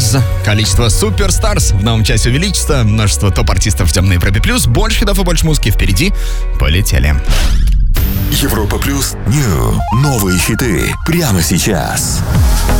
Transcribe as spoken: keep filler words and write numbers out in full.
Stars. Количество суперстарс в новом часе увеличится. Множество топ-артистов ждем на Европе Плюс. Больше хитов и больше музыки впереди. Полетели. Европа Плюс Нью. Новые хиты прямо сейчас.